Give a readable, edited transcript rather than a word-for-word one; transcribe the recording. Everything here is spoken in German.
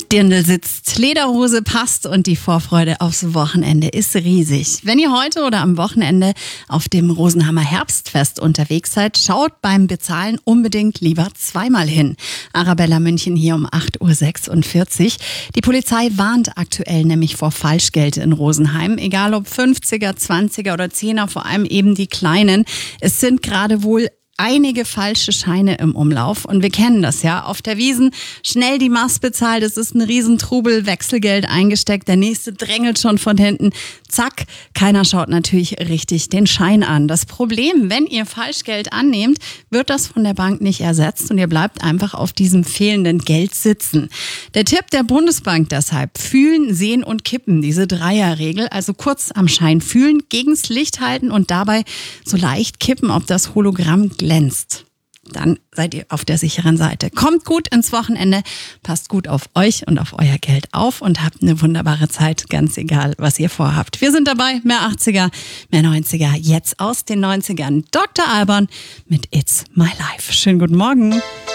Dirndl sitzt, Lederhose passt und die Vorfreude aufs Wochenende ist riesig. Wenn ihr heute oder am Wochenende auf dem Rosenhammer Herbstfest unterwegs seid, schaut beim Bezahlen unbedingt lieber zweimal hin. Arabella München hier um 8.46 Uhr. Die Polizei warnt aktuell nämlich vor Falschgeld in Rosenheim. Egal ob 50er, 20er oder 10er, vor allem eben die kleinen. Es sind gerade wohl einige falsche Scheine im Umlauf und wir kennen das ja. Auf der Wiesn schnell die Mast bezahlt, es ist ein Riesentrubel, Wechselgeld eingesteckt, der nächste drängelt schon von hinten. Zack, keiner schaut natürlich richtig den Schein an. Das Problem, wenn ihr Falschgeld annehmt, wird das von der Bank nicht ersetzt und ihr bleibt einfach auf diesem fehlenden Geld sitzen. Der Tipp der Bundesbank deshalb: fühlen, sehen und kippen, diese Dreierregel. Also kurz am Schein fühlen, gegens Licht halten und dabei so leicht kippen, ob das Hologramm glänzt. Dann seid ihr auf der sicheren Seite. Kommt gut ins Wochenende, passt gut auf euch und auf euer Geld auf und habt eine wunderbare Zeit, ganz egal, was ihr vorhabt. Wir sind dabei, mehr 80er, mehr 90er, jetzt aus den 90ern. Dr. Alban mit It's My Life. Schönen guten Morgen.